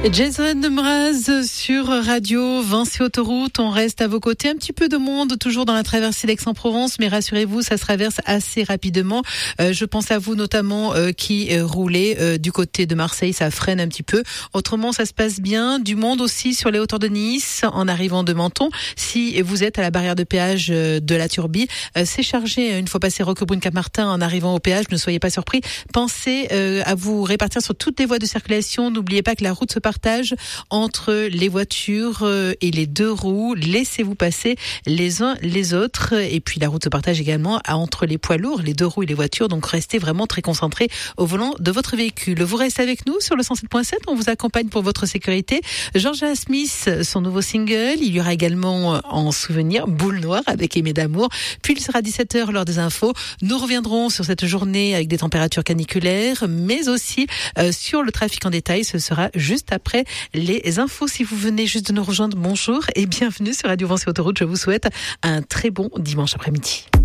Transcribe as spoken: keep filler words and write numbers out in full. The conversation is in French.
Jason Mraz sur Radio Vinci Autoroute. On reste à vos côtés. Un petit peu de monde toujours dans la traversée d'Aix-en-Provence, mais rassurez-vous, ça se traverse assez rapidement. Euh, je pense à vous notamment euh, qui euh, roulez euh, du côté de Marseille, ça freine un petit peu. Autrement, ça se passe bien. Du monde aussi sur les hauteurs de Nice en arrivant de Menton. Si vous êtes à la barrière de péage euh, de la Turbie, euh, c'est chargé une fois passé Roquebrune-Cap-Martin en arrivant au péage. Ne soyez pas surpris. Pensez euh, à vous répartir sur toutes les voies de circulation. N'oubliez pas que la route se partage entre les voitures et les deux roues. Laissez-vous passer les uns les autres. Et puis la route se partage également entre les poids lourds, les deux roues et les voitures. Donc restez vraiment très concentrés au volant de votre véhicule. Vous restez avec nous sur le cent sept point sept. On vous accompagne pour votre sécurité. Georgia Smith, son nouveau single. Il y aura également en souvenir Boule Noire avec Aimé d'amour. Puis il sera dix-sept heures lors des infos. Nous reviendrons sur cette journée avec des températures caniculaires, mais aussi euh, sur le trafic en détail. Ce sera juste après Après les infos. Si vous venez juste de nous rejoindre, bonjour et bienvenue sur Radio Vinci Autoroute. Je vous souhaite un très bon dimanche après-midi.